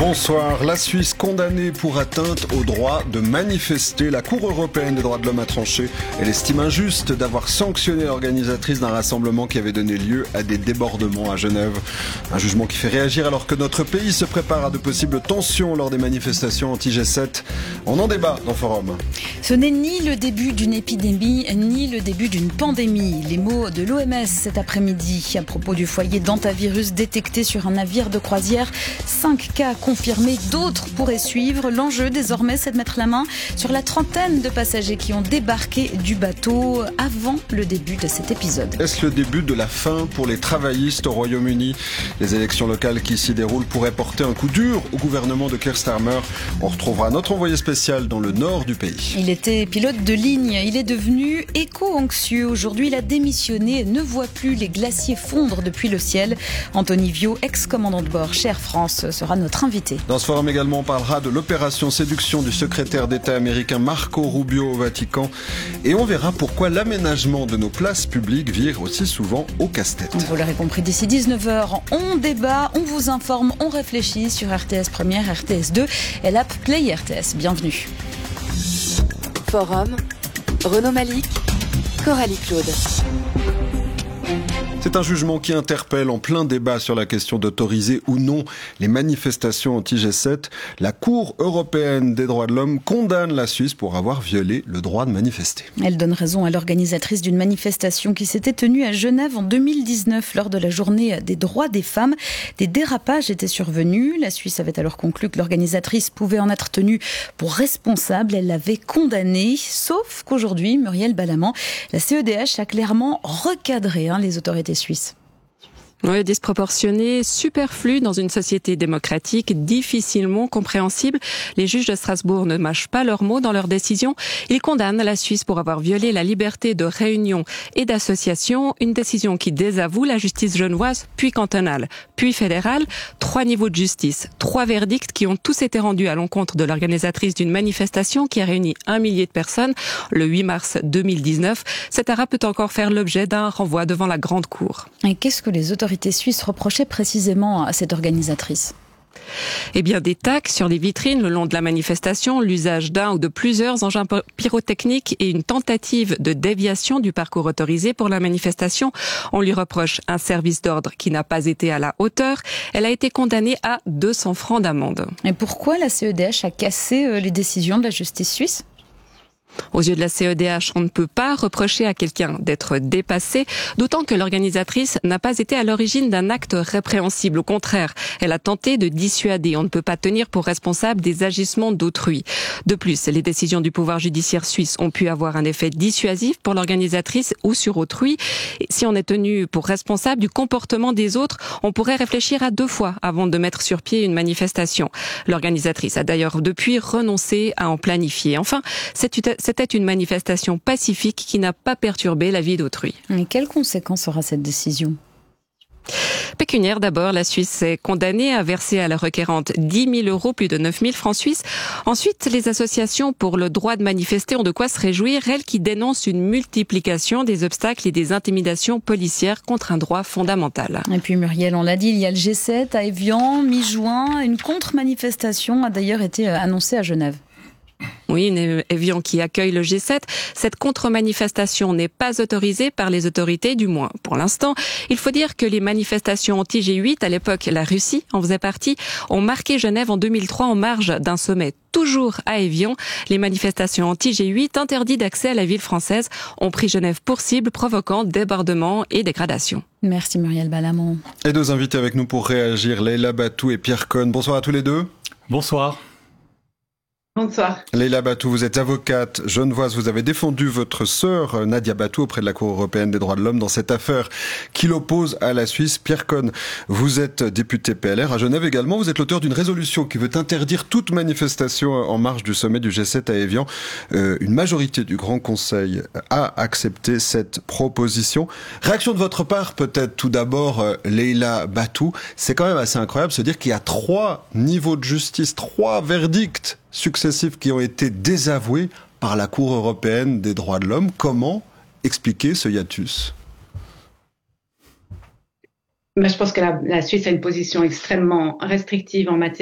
Bonsoir. La Suisse condamnée pour atteinte au droit de manifester. La Cour européenne des droits de l'homme a tranché. Elle estime injuste d'avoir sanctionné l'organisatrice d'un rassemblement qui avait donné lieu à des débordements à Genève. Un jugement qui fait réagir alors que notre pays se prépare à de possibles tensions lors des manifestations anti-G7. On en débat dans Forum. Ce n'est ni le début d'une épidémie, ni le début d'une pandémie. Les mots de l'OMS cet après-midi à propos du foyer d'hantavirus détecté sur un navire de croisière. 5 cas confirmés, d'autres pourraient suivre. L'enjeu désormais, c'est de mettre la main sur la trentaine de passagers qui ont débarqué du bateau avant le début de cet épisode. Est-ce le début de la fin pour les travaillistes au Royaume-Uni? Les élections locales qui s'y déroulent pourraient porter un coup dur au gouvernement de Keir Starmer. On retrouvera notre envoyé spécial dans le nord du pays. Il était pilote de ligne, il est devenu éco-anxieux. Aujourd'hui, il a démissionné et ne voit plus les glaciers fondre depuis le ciel. Anthony Viau, ex-commandant de bord chez Air France, sera notre invité. Dans ce forum également, on parlera de l'opération séduction du secrétaire d'État américain Marco Rubio au Vatican. Et on verra pourquoi l'aménagement de nos places publiques vire aussi souvent au casse-tête. Vous l'aurez compris, d'ici 19h, on débat, on vous informe, on réfléchit sur RTS Première, RTS 2 et l'app Play RTS. Bienvenue. Forum, Renaud Malik, Coralie Claude. C'est un jugement qui interpelle en plein débat sur la question d'autoriser ou non les manifestations anti-G7. La Cour européenne des droits de l'homme condamne la Suisse pour avoir violé le droit de manifester. Elle donne raison à l'organisatrice d'une manifestation qui s'était tenue à Genève en 2019 lors de la journée des droits des femmes. Des dérapages étaient survenus. La Suisse avait alors conclu que l'organisatrice pouvait en être tenue pour responsable. Elle l'avait condamnée. Sauf qu'aujourd'hui, Muriel Balamand, la CEDH a clairement recadré les autorités suisses. Oui, disproportionné, superflu dans une société démocratique, difficilement compréhensible. Les juges de Strasbourg ne mâchent pas leurs mots dans leur décision. Ils condamnent la Suisse pour avoir violé la liberté de réunion et d'association, une décision qui désavoue la justice genevoise, puis cantonale, puis fédérale. 3 niveaux de justice, 3 verdicts qui ont tous été rendus à l'encontre de l'organisatrice d'une manifestation qui a réuni 1 millier de personnes le 8 mars 2019. Cet arrêt peut encore faire l'objet d'un renvoi devant la Grande Cour. Et qu'est-ce que les autorités suisses reprochaient précisément à cette organisatrice? Eh bien, des tacs sur les vitrines le long de la manifestation, l'usage d'un ou de plusieurs engins pyrotechniques et une tentative de déviation du parcours autorisé pour la manifestation. On lui reproche un service d'ordre qui n'a pas été à la hauteur. Elle a été condamnée à 200 francs d'amende. Et pourquoi la CEDH a cassé les décisions de la justice suisse? Aux yeux de la CEDH, on ne peut pas reprocher à quelqu'un d'être dépassé, d'autant que l'organisatrice n'a pas été à l'origine d'un acte répréhensible. Au contraire, elle a tenté de dissuader. On ne peut pas tenir pour responsable des agissements d'autrui. De plus, les décisions du pouvoir judiciaire suisse ont pu avoir un effet dissuasif pour l'organisatrice ou sur autrui. Et si on est tenu pour responsable du comportement des autres, on pourrait réfléchir à 2 fois avant de mettre sur pied une manifestation. L'organisatrice a d'ailleurs depuis renoncé à en planifier. Enfin, c'était une manifestation pacifique qui n'a pas perturbé la vie d'autrui. Et quelles conséquences aura cette décision ? Pécuniaire d'abord, la Suisse est condamnée à verser à la requérante 10 000 euros, plus de 9 000 francs suisses. Ensuite, les associations pour le droit de manifester ont de quoi se réjouir, elles qui dénoncent une multiplication des obstacles et des intimidations policières contre un droit fondamental. Et puis Muriel, on l'a dit, il y a le G7 à Évian, mi-juin. Une contre-manifestation a d'ailleurs été annoncée à Genève. Oui, Évian qui accueille le G7. Cette contre-manifestation n'est pas autorisée par les autorités, du moins pour l'instant. Il faut dire que les manifestations anti-G8, à l'époque la Russie en faisait partie, ont marqué Genève en 2003 en marge d'un sommet toujours à Évian. Les manifestations anti-G8 interdites d'accès à la ville française ont pris Genève pour cible, provoquant débordements et dégradations. Merci Muriel Balamand. Et 2 invités avec nous pour réagir, Leïla Batou et Pierre Cohn. Bonsoir à tous les deux. Bonsoir. Bonsoir. Leïla Batou, vous êtes avocate genevoise. Vous avez défendu votre sœur Nadia Batou auprès de la Cour européenne des droits de l'homme dans cette affaire qui l'oppose à la Suisse. Pierre Cohn, vous êtes député PLR à Genève également. Vous êtes l'auteur d'une résolution qui veut interdire toute manifestation en marge du sommet du G7 à Évian. Une majorité du Grand Conseil a accepté cette proposition. Réaction de votre part, peut-être tout d'abord, Leïla Batou. C'est quand même assez incroyable de se dire qu'il y a 3 niveaux de justice, 3 verdicts successifs qui ont été désavoués par la Cour européenne des droits de l'homme. Comment expliquer ce hiatus ? Je pense que la Suisse a une position extrêmement restrictive en matière